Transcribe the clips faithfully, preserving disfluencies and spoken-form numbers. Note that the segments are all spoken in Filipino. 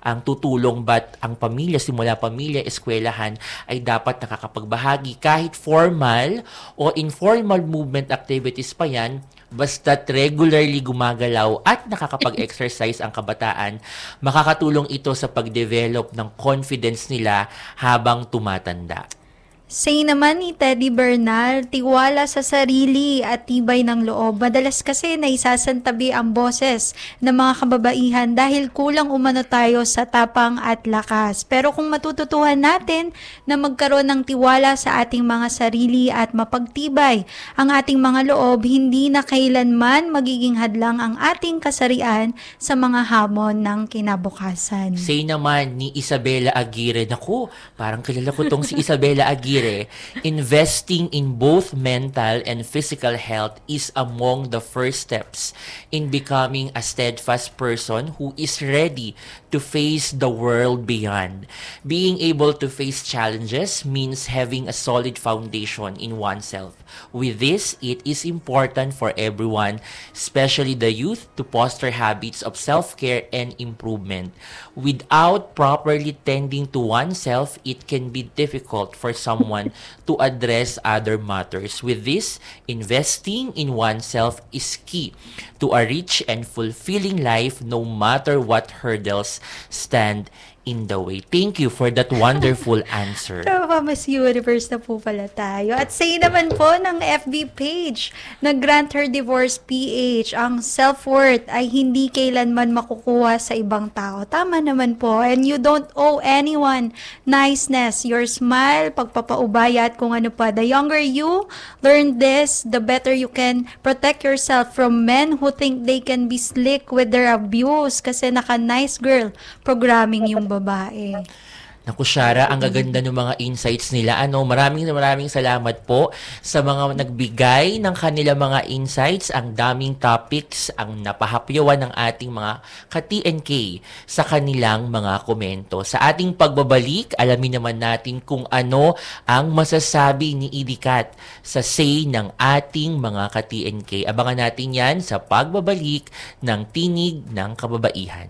ang tutulong, but ang pamilya, simula pamilya, eskwelahan, ay dapat nakakapagbahagi kahit formal o informal movement activities pa yan, basta't regularly gumagalaw at nakakapag-exercise ang kabataan, makakatulong ito sa pag-develop ng confidence nila habang tumatanda. Say naman ni Teddy Bernal, tiwala sa sarili at tibay ng loob. Madalas kasi naisasantabi ang boses ng mga kababaihan dahil kulang umano tayo sa tapang at lakas. Pero kung matututuhan natin na magkaroon ng tiwala sa ating mga sarili at mapagtibay ang ating mga loob, hindi na kailanman magiging hadlang ang ating kasarian sa mga hamon ng kinabukasan. Say naman ni Isabela Aguirre, naku, parang kilala ko tong si Isabela Aguirre, investing in both mental and physical health is among the first steps in becoming a steadfast person who is ready to face the world beyond. Being able to face challenges means having a solid foundation in oneself. With this, it is important for everyone, especially the youth, to foster habits of self-care and improvement. Without properly tending to oneself, it can be difficult for someone to address other matters. With this, investing in oneself is key to a rich and fulfilling life, no matter what hurdles stand in the way. Thank you for that wonderful answer. Tama, Miss Universe na po pala tayo. At say naman po ng F B page na Grant Her Divorce P H, ang self-worth ay hindi kailanman makukuha sa ibang tao. Tama naman po. And you don't owe anyone niceness. Your smile, pagpapaubaya at kung ano pa. The younger you learn this, the better you can protect yourself from men who think they can be slick with their abuse kasi naka-nice girl programming yung babae. Naku, Shara, ang gaganda ng mga insights nila. Ano, maraming maraming salamat po sa mga nagbigay ng kanila mga insights. Ang daming topics ang napahapyawan ng ating mga ka-T N K sa kanilang mga komento. Sa ating pagbabalik, alamin naman natin kung ano ang masasabi ni Idikat sa say ng ating mga ka-T N K. Abangan natin yan sa pagbabalik ng Tinig ng Kababaihan.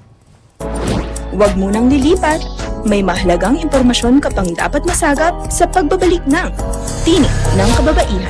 Huwag munang lilipat. May mahalagang impormasyon ka pang dapat masagap sa pagbabalik ng Tinig ng Kababaihan.